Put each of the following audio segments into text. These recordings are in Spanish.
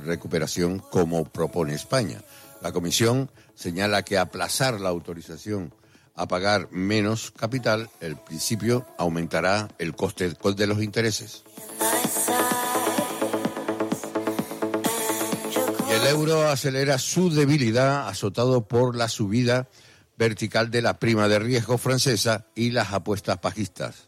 recuperación como propone España. La Comisión señala que aplazar la autorización a pagar menos capital, el principio aumentará el coste de los intereses. Y el euro acelera su debilidad, azotado por la subida vertical de la prima de riesgo francesa y las apuestas bajistas.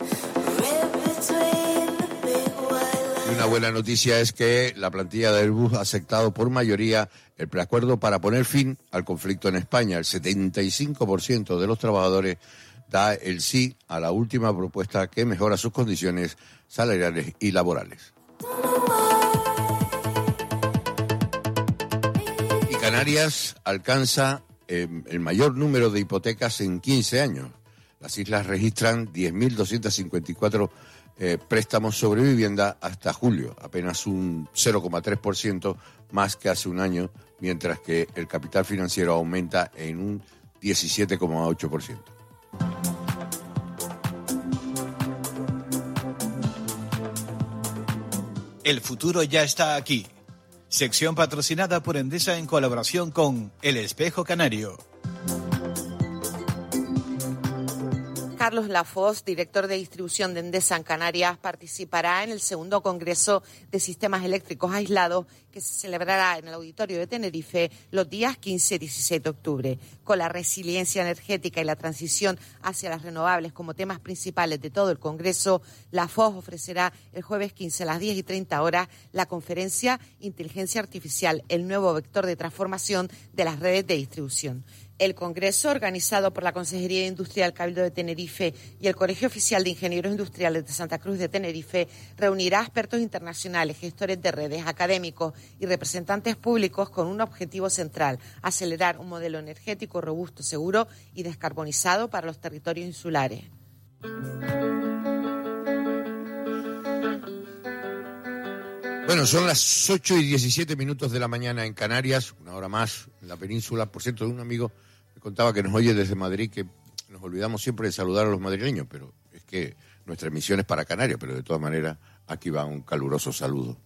Y una buena noticia es que la plantilla de Airbus ha aceptado por mayoría el preacuerdo para poner fin al conflicto en España. El 75% de los trabajadores da el sí a la última propuesta que mejora sus condiciones salariales y laborales. Y Canarias alcanza el mayor número de hipotecas en 15 años. Las islas registran 10.254 préstamos sobre vivienda hasta julio, apenas un 0,3% más que hace un año, mientras que el capital financiero aumenta en un 17,8%. El futuro ya está aquí. Sección patrocinada por Endesa en colaboración con El Espejo Canario. Carlos Lafoz, director de distribución de Endesa en Canarias, participará en el segundo Congreso de Sistemas Eléctricos Aislados que se celebrará en el Auditorio de Tenerife los días 15 y 17 de octubre. Con la resiliencia energética y la transición hacia las renovables como temas principales de todo el Congreso, Lafoz ofrecerá el jueves 15 a las 10:30 horas la conferencia Inteligencia Artificial, el nuevo vector de transformación de las redes de distribución. El Congreso, organizado por la Consejería Industrial Cabildo de Tenerife y el Colegio Oficial de Ingenieros Industriales de Santa Cruz de Tenerife, reunirá a expertos internacionales, gestores de redes, académicos y representantes públicos con un objetivo central: acelerar un modelo energético robusto, seguro y descarbonizado para los territorios insulares. Bueno, son las 8:17 de la mañana en Canarias, una hora más en la península. Por cierto, de un amigo me contaba que nos oye desde Madrid, que nos olvidamos siempre de saludar a los madrileños, pero es que nuestra emisión es para Canarias, pero de todas maneras aquí va un caluroso saludo.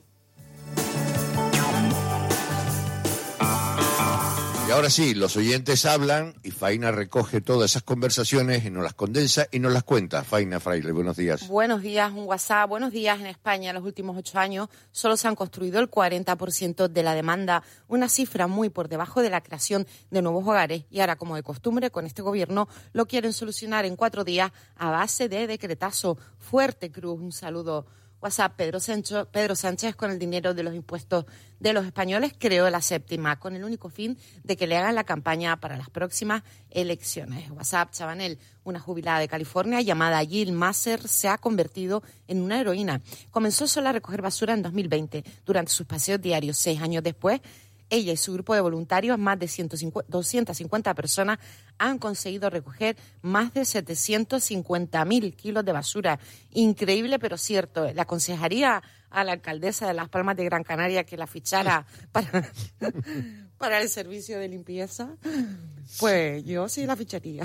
Y ahora sí, los oyentes hablan y Faina recoge todas esas conversaciones y nos las condensa y nos las cuenta. Faina Fraile, buenos días. Buenos días, un WhatsApp. Buenos días. En España, en los últimos 8 años, solo se han construido el 40% de la demanda, una cifra muy por debajo de la creación de nuevos hogares. Y ahora, como de costumbre, con este gobierno lo quieren solucionar en 4 días a base de decretazo. Fuerte Cruz, un saludo. WhatsApp, Pedro Sánchez, con el dinero de los impuestos de los españoles, creó la séptima, con el único fin de que le hagan la campaña para las próximas elecciones. WhatsApp, Chabanel, una jubilada de California llamada Jill Masser, se ha convertido en una heroína. Comenzó sola a recoger basura en 2020, durante sus paseos diarios. 6 años después, ella y su grupo de voluntarios, más de 250 personas, han conseguido recoger más de 750.000 kilos de basura. Increíble, pero cierto. Le aconsejaría a la alcaldesa de Las Palmas de Gran Canaria que la fichara para el servicio de limpieza. Pues yo sí la ficharía.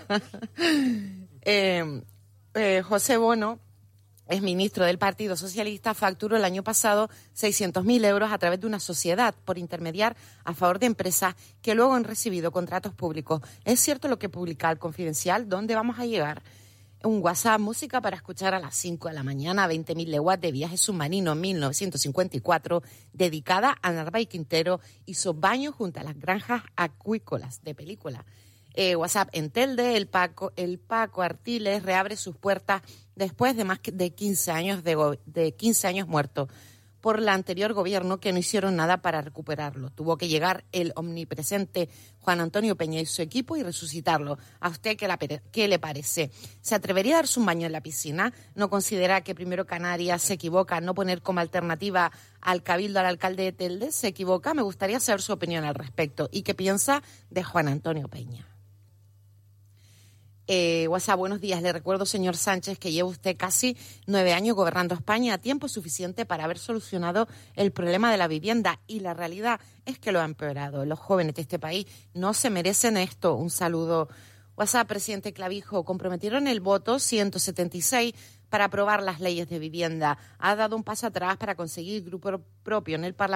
José Bono, es ministro del Partido Socialista, facturó el año pasado 600.000 euros a través de una sociedad por intermediar a favor de empresas que luego han recibido contratos públicos. ¿Es cierto lo que publica el Confidencial? ¿Dónde vamos a llegar? Un WhatsApp, música para escuchar a las 5 de la mañana, 20.000 leguas de viaje submarino en 1954, dedicada a Narváez Quintero y sus baños junto a las granjas acuícolas de película. WhatsApp, en Telde, el Paco Artiles reabre sus puertas después de más de 15 años muerto por el anterior gobierno, que no hicieron nada para recuperarlo. Tuvo que llegar el omnipresente Juan Antonio Peña y su equipo y resucitarlo. ¿A usted qué le parece? ¿Se atrevería a darse un baño en la piscina? ¿No considera que primero Canarias se equivoca al no poner como alternativa al Cabildo al alcalde de Telde? ¿Se equivoca? Me gustaría saber su opinión al respecto. ¿Y qué piensa de Juan Antonio Peña? WhatsApp, buenos días. Le recuerdo, señor Sánchez, que lleva usted casi 9 años gobernando España, tiempo suficiente para haber solucionado el problema de la vivienda, y la realidad es que lo ha empeorado. Los jóvenes de este país no se merecen esto. Un saludo. WhatsApp, presidente Clavijo, comprometieron el voto 176 para aprobar las leyes de vivienda. Ha dado un paso atrás para conseguir grupo propio en el Parlamento